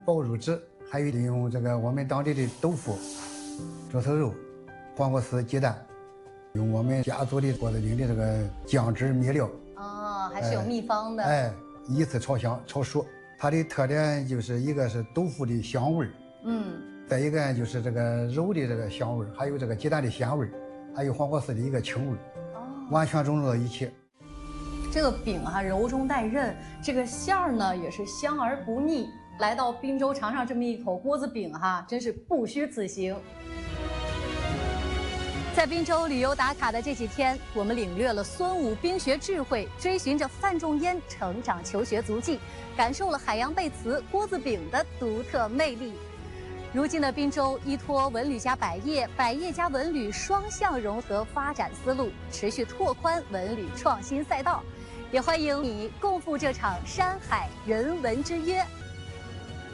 爆乳汁，还有利用这个我们当地的豆腐、猪头肉、黄瓜丝、鸡蛋，用我们家做的锅子里的这个姜汁面料。 哦，还是有秘方的。 依次炒香炒熟。它的特点就是一个是豆腐的香味儿，再一个就是这个肉的这个香味儿，还有这个鸡蛋的鲜味儿，还有黄瓜丝的一个清味儿，完全融入到一起。 这个饼啊，柔中带韧，这个馅儿呢也是香而不腻。来到滨州尝上这么一口锅子饼哈，真是不虚此行。在滨州旅游打卡的这几天，我们领略了孙武冰学智慧，追寻着范仲淹成长求学足迹，感受了海洋贝词锅子饼的独特魅力。如今的滨州依托文旅加百业，百业加文旅双向融合发展思路，持续拓宽文旅创新赛道。也欢迎你共赴这场山海人文之约。